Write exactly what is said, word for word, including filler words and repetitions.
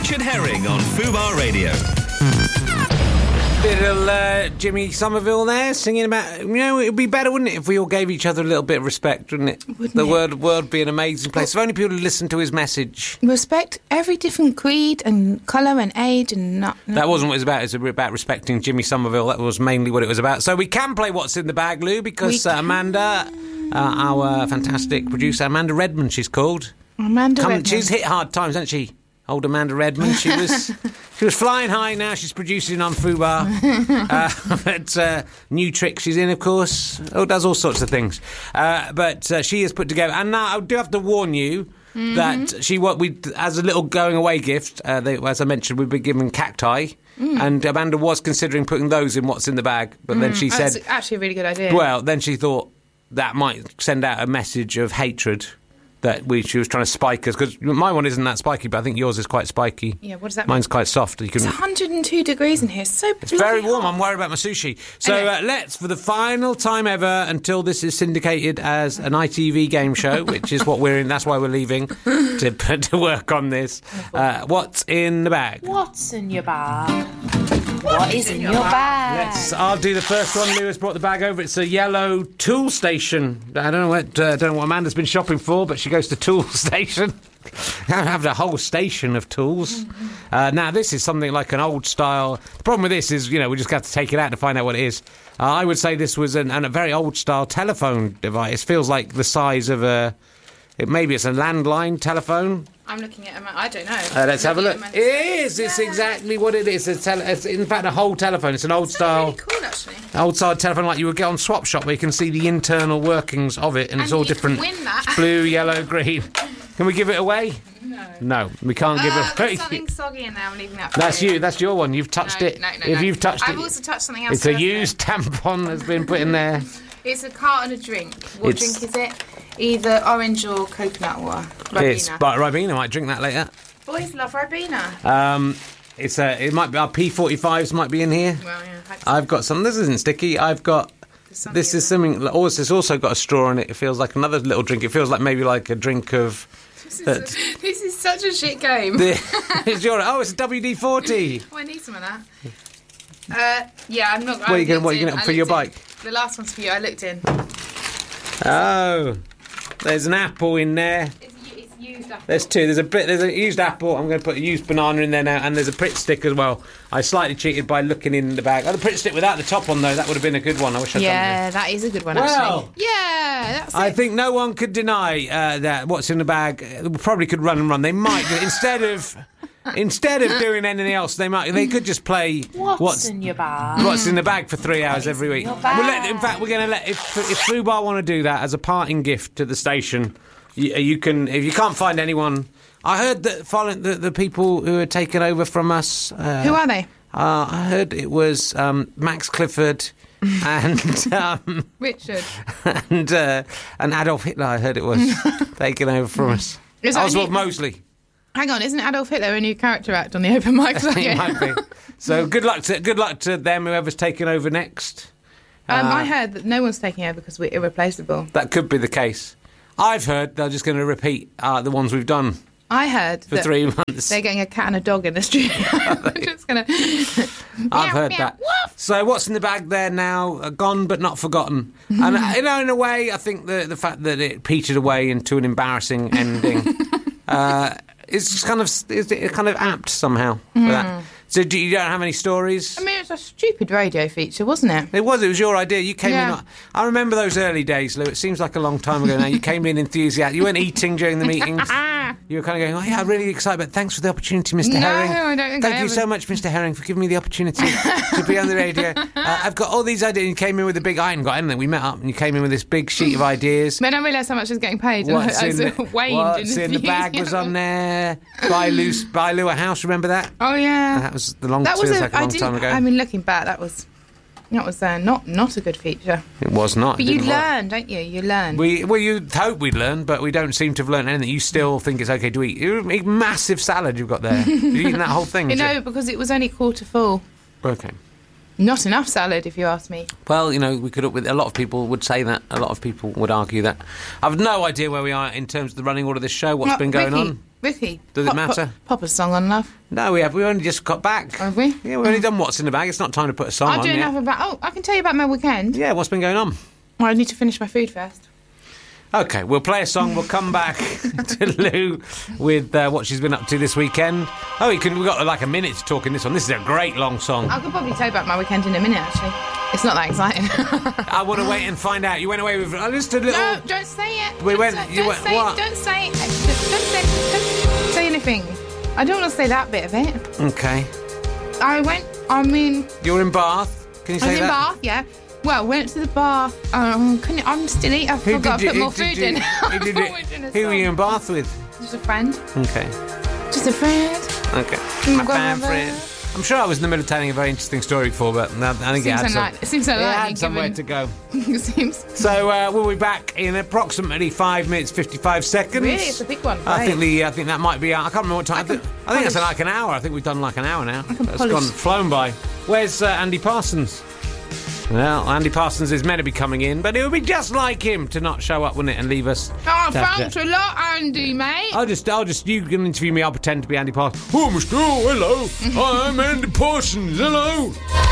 Richard Herring on Fubar Radio. Little uh, Jimmy Somerville there singing about, you know, it would be better, wouldn't it, if we all gave each other a little bit of respect, wouldn't it? Wouldn't the it? world world be an amazing place. If only people would listen to his message. Respect every different creed and colour and age and not... not That wasn't what it was about. It was about respecting Jimmy Somerville. That was mainly what it was about. So we can play What's in the Bag, Lou, because uh, Amanda, uh, our fantastic producer, Amanda Redmond, she's called. Amanda Come, Redmond. she's hit hard times, hasn't she? Old Amanda Redmond. She was she was flying high. Now she's producing on Fubar. uh, but uh, new trick she's in, of course. Oh, does all sorts of things. Uh, but uh, she has put together. And now I do have to warn you mm-hmm. that she what we as a little going away gift. Uh, they, as I mentioned, we've been given cacti, mm. and Amanda was considering putting those in What's in the Bag. But mm. then she That's said, actually a really good idea. well, then she thought that might send out a message of hatred. That we she was trying to spike us, because my one isn't that spiky, but I think yours is quite spiky. Yeah, what does that Mine's mean? quite soft. You can, It's one hundred two degrees in here. It's so it's very warm. hot. I'm worried about my sushi. So Okay. uh, let's, for the final time ever, until this is syndicated as an I T V game show, which is what we're in, that's why we're leaving, to, to work on this. Uh, what's in the bag? What's in your bag? What is in your bag? Let's, I'll do the first one. Lewis brought the bag over. It's a yellow tool station. I don't know what uh, don't know what Amanda's been shopping for, but she goes to tool station. I have a whole station of tools. Uh, now, this is something like an old style. The problem with this is, you know, we just have to take it out to find out what it is. Uh, I would say this was an, an, a very old style telephone device. It feels like the size of a. It, maybe it's a landline telephone. I'm looking at Amanda. I don't know. Uh, let's have a look. Looking It at Amanda. is. It's Yeah. exactly what it is. It's, tele- it's in fact a whole telephone. It's an old That's style. really cool, actually. Old style telephone like you would get on Swap Shop, where you can see the internal workings of it, and, it's And all you can different. win that. Blue, yellow, green. Can we give it away? No. No, we can't give Uh, it away. there's something soggy in there. I'm leaving that for That's you. That's your one. You've touched No, it. no, no, if no. you've touched I've it, also touched something else. it's a first, used tampon that's been put in there. though. It's a carton of drink. What It's- drink is it? Either orange or coconut water. It's Ribena. but Ribena. I might drink that later. Boys love Ribena. Um, it's a. It might be our P forty-fives might be in here. Well, yeah. hope so. I've got some. This isn't sticky. I've got. something This is in something. Also, it's also got a straw in it. It feels like another little drink. It feels like maybe like a drink of. This that- is, this is such a shit game. The, it's your. Oh, it's a W D forty. Oh, I need some of that. Uh, yeah, I'm not. What are you gonna- what are you gonna- for your bike? The last one's for you. I looked in. Oh, there's an apple in there. It's, it's used up. There's two. There's a bit. There's a used apple. I'm going to put a used banana in there now, and there's a Pritt stick as well. I slightly cheated by looking in the bag. Oh, the Pritt stick without the top on though. That would have been a good one. I wish I'd done that. Yeah, that is a good one. Well, actually. Yeah, that's I it. think no one could deny uh, that what's in the bag uh, probably could run and run. They might instead of instead of doing anything else, they might they could just play What's, in your bag? What's in the bag for three hours every week. your We'll let, in bag? fact, we're going to let if if Fubar want to do that as a parting gift to the station. You, you can if you can't find anyone. I heard that following the, the people who had taken over from us. Uh, Who are they? Uh, I heard it was um, Max Clifford and um, Richard. and uh, and Adolf Hitler. I heard it was taken over from us. Is that a Oswald new- Mosley. Hang on, isn't Adolf Hitler a new character act on the open mic? It might be. So good luck to good luck to them. Whoever's taking over next. Um, Uh, I heard that no one's taking over because we're irreplaceable. That could be the case. I've heard they're just going to repeat uh, the ones we've done I heard for that three months. they're getting a cat and a dog in the studio. We're just gonna. I've heard meow, that. woof. So what's in the bag there now? Uh, gone but not forgotten. And uh, you know, in a way, I think the the fact that it petered away into an embarrassing ending uh, is kind of is it kind of apt somehow for that. So do you don't have any stories? I mean, it's a stupid radio feature, wasn't it? It was. It was your idea. You came Yeah. in. I remember those early days, Lou. It seems like a long time ago now. You came in enthusiastic. You weren't eating during the meetings. You were kind of going, oh, yeah, I'm really excited, but thanks for the opportunity, Mister No, Herring. I don't think Thank I you ever- so much, Mister Herring, for giving me the opportunity to be on the radio. Uh, I've got all these ideas. You came in with a big... I hadn't got anything. We met up, and you came in with this big sheet of ideas. Then I realised how much I was getting paid. What's I in, sort of waned what's in, in the bag was on there. Buy Lou, buy Lou a house, remember that? Oh yeah, That was the long, that was feels a, like a I long didn't. time ago. I mean, looking back, that was that was uh, not not a good feature. It was not. But It you didn't work. learn, don't you? You learn. We well, you hope we'd learn, but we don't seem to have learned anything. You still think it's okay to eat. You eat massive salad you've got there. You've eaten that whole thing. you haven't know, because it was only quarter full. you? Okay. Not enough salad, if you ask me. Well, you know, we could. A lot of people would say that. A lot of people would argue that. I've no idea where we are in terms of the running order of this show. What's Well, been going Ricky, on? Ricky. Does it pop, matter? Pop, pop a song on, love. No, we have. We only just got back. Have we? Yeah, we've only done What's in the Bag. It's not time to put a song I on do yet. enough about... Oh, I can tell you about my weekend. Yeah, what's been going on? Well, I need to finish my food first. Okay, we'll play a song. We'll come back to Lou with uh, what she's been up to this weekend. Oh, you can, we've got like a minute to talk in this one. This is a great long song. I could probably tell you about my weekend in a minute, actually. It's not that exciting. I want to wait and find out. You went away with uh, just a little... No, don't say it. We don't went- Say, you don't went- say, what? Don't say it. Don't say, don't say anything. I don't want to say that bit of it. Okay. I went, I mean... You're in Bath. Can you I say was in that? Bath, yeah. Well, went to the bath. Um, couldn't, I'm still eating. I Who forgot did to put you- more who did food you- in. Who, did I went in you, a who were song. you in Bath with? Just a friend. Okay. Just a friend. Okay. Oh My my God, fan my friend. God. I'm sure I was in the middle of telling a very interesting story before, but I think it Seems had, some, unlikely. It seems it unlikely, had somewhere given- to go. It seems. So uh, we'll be back in approximately five minutes fifty-five seconds. Really? It's a big one. I Right. think the I think that might be. I can't remember what time. I, can think, I think it's polish. like an hour. I think we've done like an hour now. can It's polish. gone flown by. Where's uh, Andy Parsons? Well, Andy Parsons is meant to be coming in, but it would be just like him to not show up, wouldn't it, and leave us. Oh, to have thanks to- a lot, Andy, mate. I'll just, I'll just, you can interview me. I'll pretend to be Andy Parsons. Oh, Mister Oh, hello. I'm Andy Parsons. Hello.